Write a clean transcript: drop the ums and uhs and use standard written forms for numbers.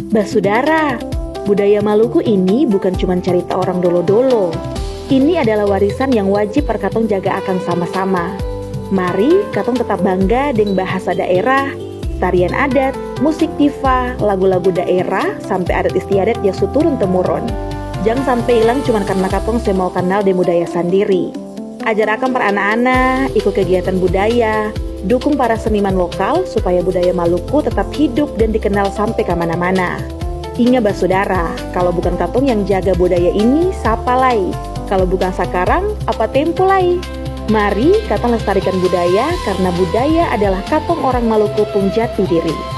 Basudara, budaya Maluku ini bukan cuma cerita orang dolo-dolo. Ini adalah warisan yang wajib perkatong jaga akan sama-sama. Mari katong tetap bangga dengan bahasa daerah, tarian adat, musik diva, lagu-lagu daerah, sampai adat istiadat yang turun-temurun. Jangan sampai hilang cuma karena katong semau kenal dengan budaya sendiri. Ajar akan para anak-anak, ikut kegiatan budaya, dukung para seniman lokal supaya budaya Maluku tetap hidup dan dikenal sampai kemana-mana. Ingat basudara, kalau bukan katong yang jaga budaya ini, siapa lagi? Kalau bukan sekarang, apa tempo lagi? Mari katong lestarikan budaya, karena budaya adalah katong orang Maluku pun jati diri.